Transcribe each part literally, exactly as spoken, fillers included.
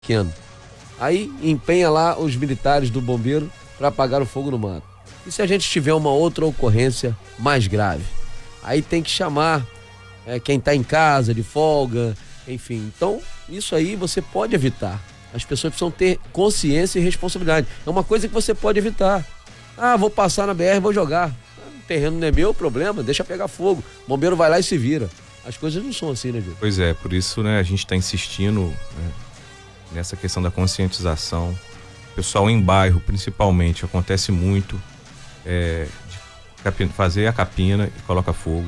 pequeno. Aí empenha lá os militares do bombeiro para apagar o fogo no mato. E se a gente tiver uma outra ocorrência mais grave? Aí tem que chamar é, quem está em casa, de folga, enfim. Então, isso aí você pode evitar. As pessoas precisam ter consciência e responsabilidade. É uma coisa que você pode evitar. Ah, vou passar na B R, vou jogar. O terreno não é meu, problema, deixa pegar fogo. O bombeiro vai lá e se vira. As coisas não são assim, né, Vitor? Pois é, por isso, né, a gente está insistindo, né, nessa questão da conscientização. O pessoal em bairro, principalmente, acontece muito é, de capina, fazer a capina e coloca fogo.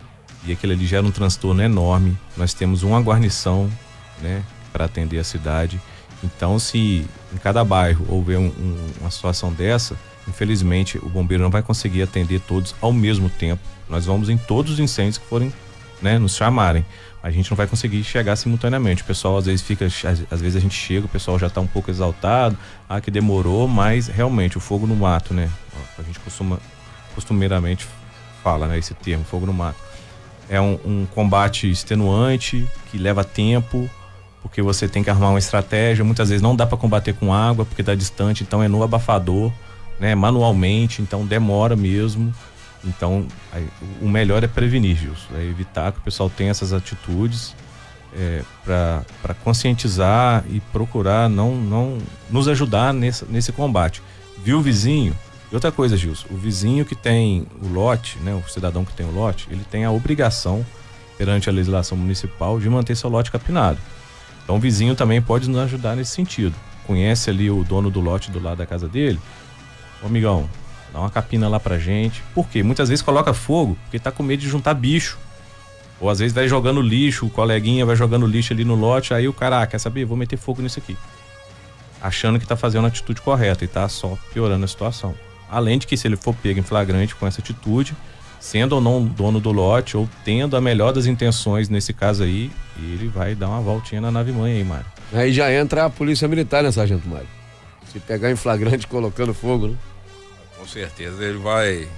E aquilo ali gera um transtorno enorme. Nós temos uma guarnição, né, para atender a cidade. Então, se em cada bairro houver um, um, uma situação dessa, infelizmente o bombeiro não vai conseguir atender todos ao mesmo tempo. Nós vamos em todos os incêndios que forem, né, nos chamarem. A gente não vai conseguir chegar simultaneamente. O pessoal às vezes fica, às, às vezes a gente chega, o pessoal já está um pouco exaltado, ah, que demorou, mas realmente o fogo no mato, né? A gente costuma, costumeiramente fala, né, esse termo, fogo no mato. É um, um combate extenuante, que leva tempo, porque você tem que armar uma estratégia. Muitas vezes não dá para combater com água, porque está distante, então é no abafador, né, manualmente, então demora mesmo. Então, aí, o melhor é prevenir, Gilson, é evitar que o pessoal tenha essas atitudes é, para conscientizar e procurar não, não nos ajudar nesse, nesse combate. Viu o vizinho? E outra coisa, Gilson, o vizinho que tem o lote, né, o cidadão que tem o lote, ele tem a obrigação, perante a legislação municipal, de manter seu lote capinado. Então, o vizinho também pode nos ajudar nesse sentido. Conhece ali o dono do lote do lado da casa dele? Ô, amigão, dá uma capina lá pra gente. Por quê? Muitas vezes coloca fogo porque tá com medo de juntar bicho. Ou às vezes vai jogando lixo, o coleguinha vai jogando lixo ali no lote, aí o cara, ah, quer saber? Vou meter fogo nisso aqui. Achando que tá fazendo a atitude correta e tá só piorando a situação. Além de que, se ele for pego em flagrante com essa atitude, sendo ou não dono do lote, ou tendo a melhor das intenções nesse caso aí, ele vai dar uma voltinha na nave mãe aí, Mário. Aí já entra a polícia militar, né, sargento Mário? Se pegar em flagrante colocando fogo, né? Com certeza ele vai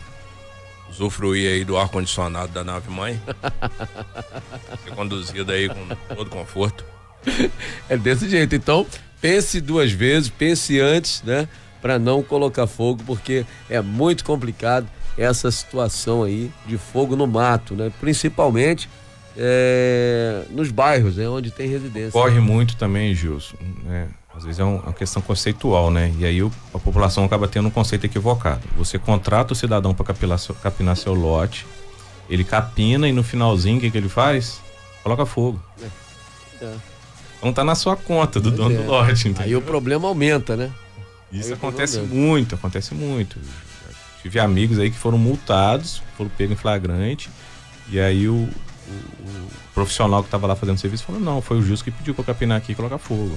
usufruir aí do ar-condicionado da nave mãe. Ser conduzido aí com todo conforto. É desse jeito. Então, pense duas vezes, pense antes, né? Para não colocar fogo, porque é muito complicado essa situação aí de fogo no mato, né? Principalmente é, nos bairros, né? Onde tem residência. Corre muito também, Gilson, né? Às vezes é uma questão conceitual, né? E aí o, a população acaba tendo um conceito equivocado. Você contrata o cidadão para capinar, capinar seu lote, ele capina e no finalzinho o que, que ele faz? Coloca fogo. É. É. Então tá na sua conta do Mas dono é. do lote, entendeu? Aí o problema aumenta, né? Isso acontece muito, acontece muito. Tive amigos aí que foram multados, foram pegos em flagrante, e aí o, o, o profissional que tava lá fazendo serviço falou, não, foi o juiz que pediu pra capinar aqui e colocar fogo.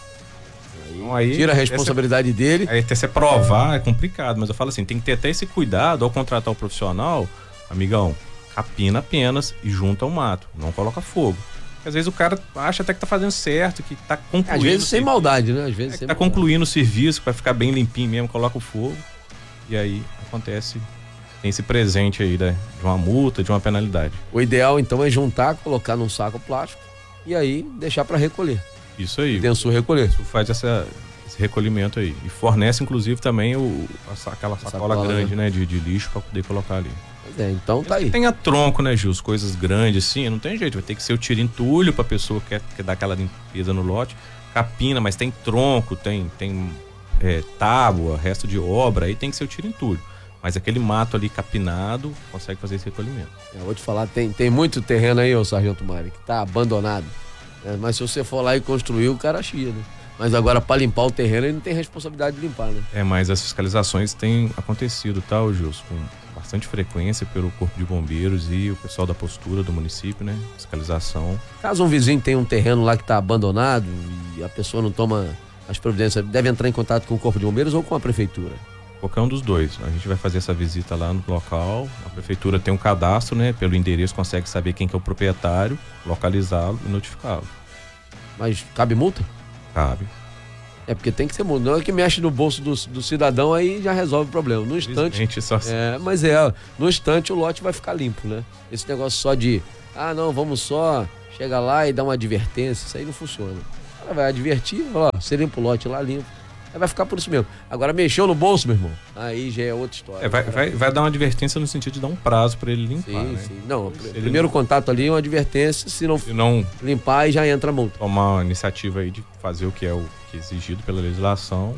Então, aí, tira a responsabilidade se, dele. Aí até se provar é complicado, mas eu falo assim, tem que ter até esse cuidado ao contratar o profissional, amigão, capina apenas e junta o mato, não coloca fogo. Porque às vezes o cara acha até que tá fazendo certo, que tá concluindo. Às vezes sem serviço, maldade, né? Às vezes é sem tá maldade. concluindo o serviço, vai ficar bem limpinho mesmo, coloca o fogo. E aí acontece, tem esse presente aí, né, de uma multa, de uma penalidade. O ideal então é juntar, colocar num saco plástico e aí deixar para recolher. Isso aí. Pensou recolher. Isso faz essa, esse recolhimento aí. E fornece inclusive também o, a, aquela sacola, sacola grande, né, de, de lixo para poder colocar ali. Pois é, então tá aí. Tenha tronco, né, Gil? Coisas grandes assim, não tem jeito. Vai ter que ser o tiro entulho pra pessoa que quer, quer dar aquela limpeza no lote. Capina, mas tem tronco, tem, tem é, tábua, resto de obra, aí tem que ser o tiro entulho. Mas aquele mato ali capinado consegue fazer esse recolhimento. Eu vou te falar, tem, tem muito terreno aí, ô sargento Mário, que tá abandonado. É, mas se você for lá e construir, o cara chia, né? Mas agora para limpar o terreno, ele não tem responsabilidade de limpar, né? É, mas as fiscalizações têm acontecido, tá, ô Gilson? Com bastante frequência pelo Corpo de Bombeiros e o pessoal da postura do município, né? Fiscalização. Caso um vizinho tenha um terreno lá que tá abandonado e a pessoa não toma as providências, deve entrar em contato com o Corpo de Bombeiros ou com a prefeitura? Qualquer um dos dois. A gente vai fazer essa visita lá no local. A prefeitura tem um cadastro, né? Pelo endereço consegue saber quem que é o proprietário, localizá-lo e notificá-lo. Mas cabe multa? Cabe. É porque tem que ser multa. Não é que mexe no bolso do, do cidadão, aí já resolve o problema. No instante. Só... É, mas é, no instante o lote vai ficar limpo, né? Esse negócio só de, ah, não, vamos só chegar lá e dar uma advertência, isso aí não funciona. Ela vai advertir, vai falar, ó, você limpa o lote lá, limpa. Aí vai ficar por isso mesmo. Agora mexeu no bolso, meu irmão, aí já é outra história. É, vai, vai, vai dar uma advertência no sentido de dar um prazo para ele limpar, sim, né? sim. Não, se primeiro não... contato ali é uma advertência, se não, se não limpar aí já entra a multa. Tomar uma iniciativa aí de fazer o que é o que é exigido pela legislação,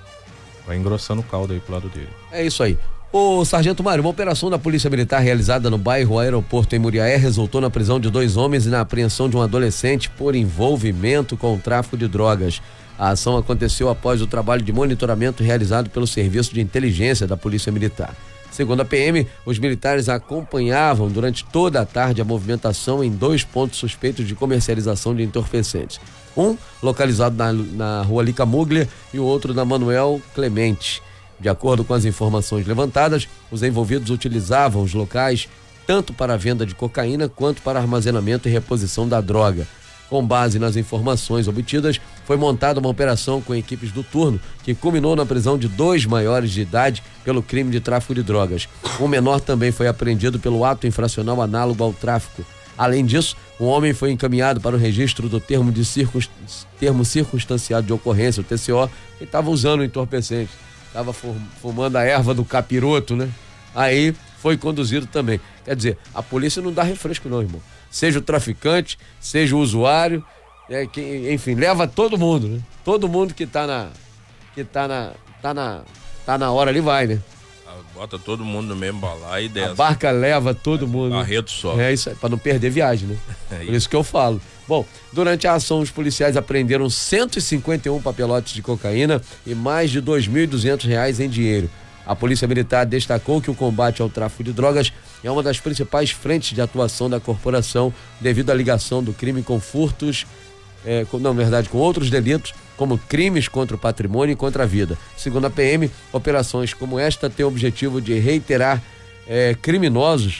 vai engrossando o caldo aí pro lado dele. É isso aí. Ô, Sargento Mário, uma operação da Polícia Militar realizada no bairro Aeroporto em Muriaé resultou na prisão de dois homens e na apreensão de um adolescente por envolvimento com o tráfico de drogas. A ação aconteceu após o trabalho de monitoramento realizado pelo Serviço de Inteligência da Polícia Militar. Segundo a P M, os militares acompanhavam durante toda a tarde a movimentação em dois pontos suspeitos de comercialização de entorpecentes. Um localizado na, na rua Lica Muglia e o outro na Manuel Clemente. De acordo com as informações levantadas, os envolvidos utilizavam os locais tanto para a venda de cocaína quanto para armazenamento e reposição da droga. Com base nas informações obtidas, foi montada uma operação com equipes do turno que culminou na prisão de dois maiores de idade pelo crime de tráfico de drogas. Um menor também foi apreendido pelo ato infracional análogo ao tráfico. Além disso, o homem foi encaminhado para o registro do termo, de circunst... termo circunstanciado de ocorrência, o T C O, que estava usando o entorpecente. Estava fumando a erva do capiroto, né? Aí foi conduzido também. Quer dizer, a polícia não dá refresco não, irmão. Seja o traficante, seja o usuário, é, que, enfim, leva todo mundo, né? Todo mundo que tá na, que tá na, tá na, tá na hora ali vai, né? Bota todo mundo no mesmo balaio e desce. A barca leva todo mundo. Barreto só. É isso aí, pra não perder viagem, né? É Por isso que eu falo. Bom, durante a ação, os policiais apreenderam cento e cinquenta e um papelotes de cocaína e mais de dois mil e duzentos reais em dinheiro. A Polícia Militar destacou que o combate ao tráfico de drogas é uma das principais frentes de atuação da corporação devido à ligação do crime com furtos, é, com, não, na verdade, com outros delitos, como crimes contra o patrimônio e contra a vida. Segundo a P M, operações como esta têm o objetivo de reiterar é, criminosos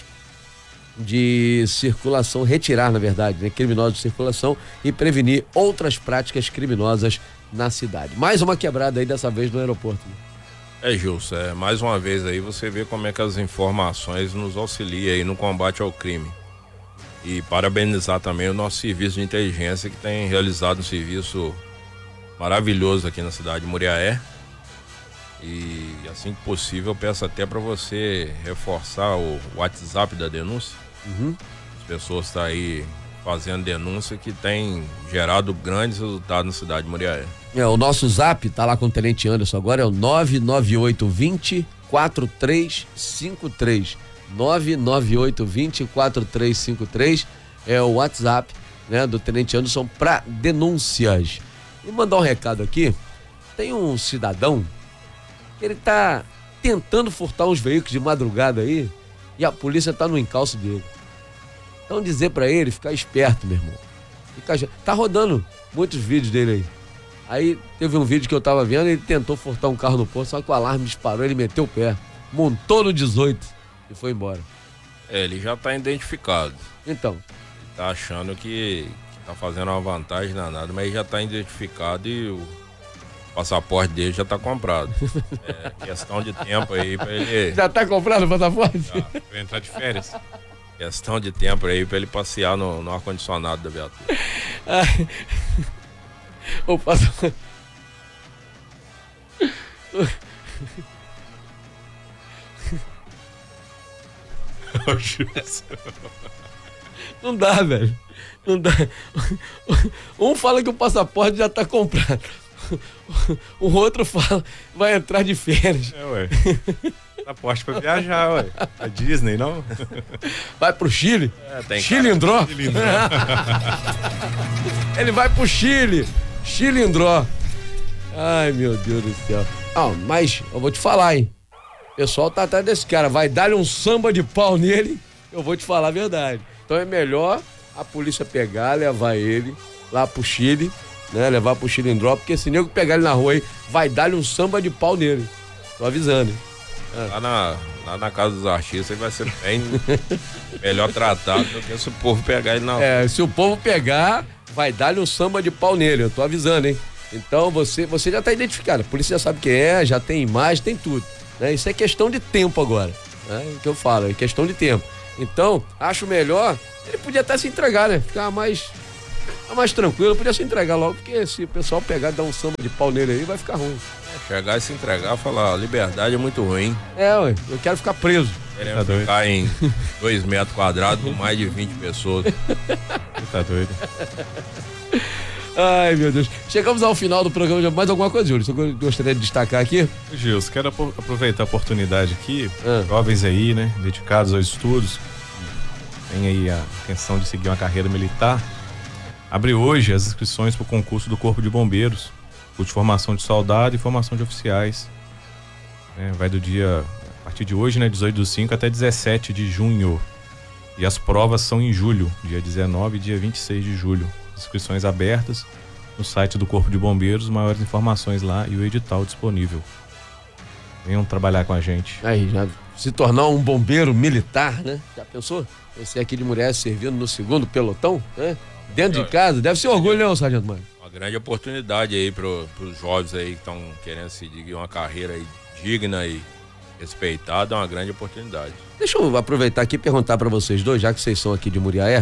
de circulação, retirar, na verdade, né, criminosos de circulação e prevenir outras práticas criminosas na cidade. Mais uma quebrada aí, dessa vez no aeroporto. Né? É, Gilson, é, mais uma vez aí você vê como é que as informações nos auxiliam aí no combate ao crime. E parabenizar também o nosso serviço de inteligência que tem realizado um serviço maravilhoso aqui na cidade de Muriaé. E assim que possível eu peço até para você reforçar o WhatsApp da denúncia. Uhum. As pessoas estão aí fazendo denúncia que tem gerado grandes resultados na cidade de Muriaé. É, o nosso zap tá lá com o Tenente Anderson agora, é o nove nove oito dois zero quatro três cinco três. nove nove oito dois zero quatro três cinco três é o WhatsApp, né, do Tenente Anderson para denúncias. E mandar um recado aqui, tem um cidadão que ele tá tentando furtar uns veículos de madrugada aí e a polícia tá no encalço dele. Então dizer para ele ficar esperto, meu irmão. Fica, tá rodando muitos vídeos dele aí. Aí teve um vídeo que eu tava vendo, ele tentou furtar um carro no posto, só que o alarme disparou, ele meteu o pé, montou no dezoito e foi embora. É, ele já tá identificado. Então. Ele tá achando que, que tá fazendo uma vantagem danada, mas ele já tá identificado e o passaporte dele já tá comprado. É questão de tempo aí pra ele... Já tá comprado o passaporte? Já, Pra entrar de férias. questão de tempo aí pra ele passear no, no ar-condicionado da viatura. Ai. O passaporte... Não dá, velho. Não dá. Um fala que o passaporte já tá comprado. O outro fala vai entrar de férias. É, ué. Passaporte pra viajar, ué. A Disney, não? Vai pro Chile? É, tem Chilindró? Chilindró. Ele vai pro Chile. Chilindró. Ai, meu Deus do céu. Ah, mas eu vou te falar, hein? O pessoal tá atrás desse cara. Vai dar-lhe um samba de pau nele. Eu vou te falar a verdade. Então é melhor a polícia pegar, levar ele lá pro Chile, né? Levar pro Chilindró, porque se nego pegar ele na rua aí, vai dar-lhe um samba de pau nele. Tô avisando, hein? Ah. Lá, na, lá na casa dos artistas ele vai ser bem melhor tratado do que se o povo pegar ele na rua. É, se o povo pegar, vai dar-lhe um samba de pau nele. Eu tô avisando, hein? Então você, você já tá identificado. A polícia já sabe quem é, já tem imagem, tem tudo. Né? Isso é questão de tempo agora. Né? É o que eu falo, é questão de tempo. Então, acho melhor, ele podia até se entregar, né? Ficar mais Tá mais tranquilo, podia se entregar logo, porque se o pessoal pegar e dar um samba de pau nele aí, vai ficar ruim. É, chegar e se entregar, falar, a liberdade é muito ruim. É, ué, eu quero ficar preso. Queremos tá ficar doido. Em dois metros quadrados com mais de vinte pessoas. Tá doido. Ai, meu Deus. Chegamos ao final do programa. Mais alguma coisa, Júlio? Você gostaria de destacar aqui? Gilson, quero aproveitar a oportunidade aqui. Ah. Jovens aí, né? Dedicados aos estudos. Tem aí a intenção de seguir uma carreira militar. Abre hoje as inscrições para o concurso do Corpo de Bombeiros. Curso de formação de soldado e formação de oficiais. É, vai do dia, a partir de hoje, né? dezoito do cinco até dezessete de junho. E as provas são em julho, dia dezenove e dia vinte e seis de julho. Inscrições abertas no site do Corpo de Bombeiros, maiores informações lá e o edital disponível. Venham trabalhar com a gente. Aí, já se tornar um bombeiro militar, né? Já pensou? Você aqui de mulher servindo no segundo pelotão, né? Dentro de casa, deve ser orgulho, né, Sargento Mário? Uma grande oportunidade aí para os jovens aí que estão querendo seguir uma carreira aí digna e respeitada, é uma grande oportunidade. Deixa eu aproveitar aqui e perguntar para vocês dois, já que vocês são aqui de Muriaé,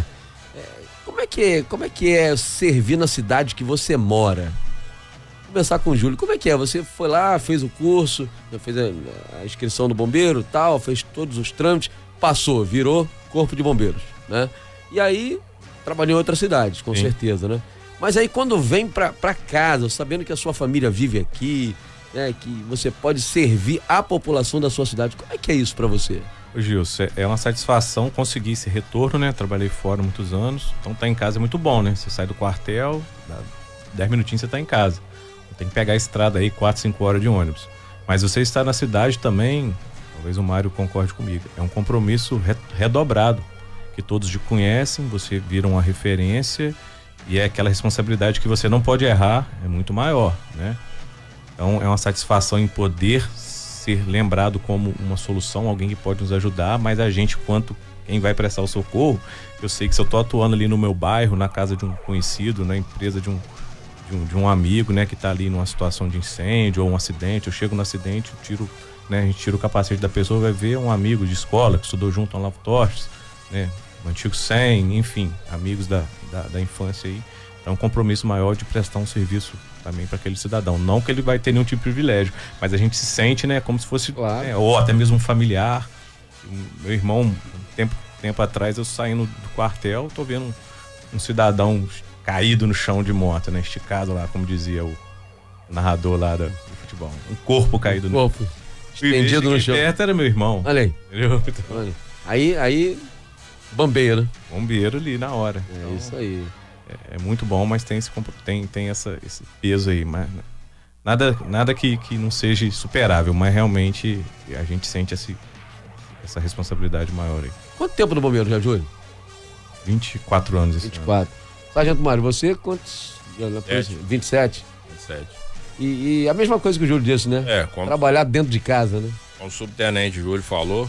Como é, que é, como é que é servir na cidade que você mora? Vou começar com o Júlio. Como é que é? Você foi lá, fez o curso, fez a, a inscrição do bombeiro e tal, fez todos os trâmites, passou, virou Corpo de Bombeiros, né? E aí, trabalhou em outras cidades, com Sim. certeza, né? Mas aí quando vem pra, pra casa, sabendo que a sua família vive aqui, né, que você pode servir a população da sua cidade, como é que é isso pra você? Ô Gilson, é uma satisfação conseguir esse retorno, né? Trabalhei fora muitos anos, então tá em casa é muito bom, né? Você sai do quartel, dá dez minutinhos você tá em casa. Tem que pegar a estrada aí, quatro, cinco horas de ônibus. Mas você estar na cidade também, talvez o Mário concorde comigo, é um compromisso redobrado, que todos te conhecem, você vira uma referência e é aquela responsabilidade que você não pode errar, é muito maior, né? Então é uma satisfação em poder ser lembrado como uma solução, alguém que pode nos ajudar, mas a gente, quanto quem vai prestar o socorro, eu sei que se eu tô atuando ali no meu bairro, na casa de um conhecido, na empresa de um, de um, de um amigo, né, que tá ali numa situação de incêndio ou um acidente, eu chego no acidente, eu tiro, né, a gente tira o capacete da pessoa, vai ver um amigo de escola que estudou junto a Lavo Torres, né, o antigo S E M, enfim, amigos da, da, da infância aí. É um compromisso maior de prestar um serviço também para aquele cidadão. Não que ele vai ter nenhum tipo de privilégio, mas a gente se sente, né, como se fosse, claro. né, ou até mesmo um familiar. Meu irmão, um tempo, tempo atrás, eu saindo do quartel, tô vendo um, um cidadão caído no chão de moto, né, esticado lá, como dizia o narrador lá do, do futebol. Um corpo caído no corpo estendido no chão. Perto era meu irmão. Olha aí. Entendeu? Olha aí. Aí, aí, bombeiro, né? Bombeiro ali na hora. É então, isso aí. É, é muito bom, mas tem esse, tem, tem essa, esse peso aí, mas nada, nada que, que não seja superável, mas realmente a gente sente esse, essa responsabilidade maior aí. Quanto tempo no bombeiro já, Júlio? vinte e quatro anos esse vinte e quatro. Ano. Sargento Mário, você quantos? vinte e sete. vinte e sete. E, e a mesma coisa que o Júlio disse, né? É, como, trabalhar dentro de casa, né? Como o subtenente Júlio falou,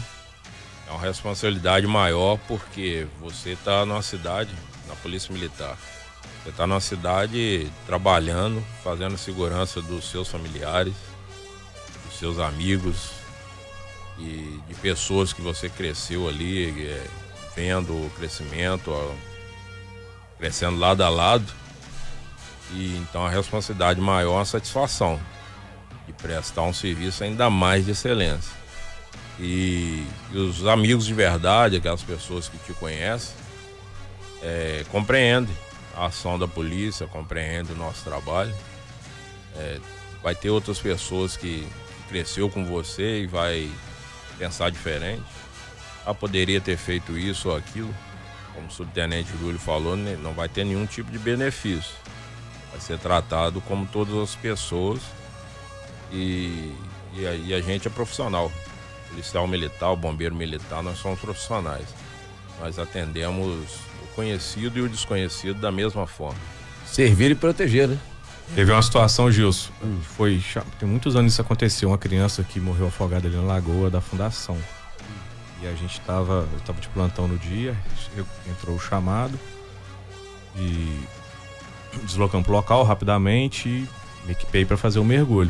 é uma responsabilidade maior porque você está numa cidade, na Polícia Militar. Você está numa cidade trabalhando, fazendo segurança dos seus familiares, dos seus amigos e de pessoas que você cresceu ali, é, vendo o crescimento, ó, crescendo lado a lado. E então a responsabilidade maior é a satisfação de prestar um serviço ainda mais de excelência. E, e os amigos de verdade, aquelas pessoas que te conhecem, é, compreendem a ação da polícia, compreendem o nosso trabalho. É, vai ter outras pessoas que, que cresceu com você e vai pensar diferente. Ah, poderia ter feito isso ou aquilo. Como o subtenente Júlio falou, não vai ter nenhum tipo de benefício. Vai ser tratado como todas as pessoas e, e, a, e a gente é profissional. Policial militar, o bombeiro militar, nós somos profissionais. Nós atendemos o conhecido e o desconhecido da mesma forma. Servir e proteger, né? Teve uma situação, Gilson, hum. foi, tem muitos anos isso aconteceu, uma criança que morreu afogada ali na lagoa da fundação. E a gente tava, eu tava de plantão no dia, entrou o chamado e deslocamos pro local rapidamente e me equipei para fazer o mergulho.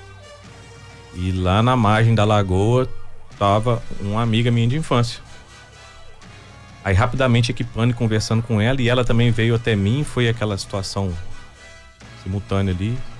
E lá na margem da lagoa tava uma amiga minha de infância. Aí rapidamente equipando e conversando com ela, e ela também veio até mim, foi aquela situação simultânea ali.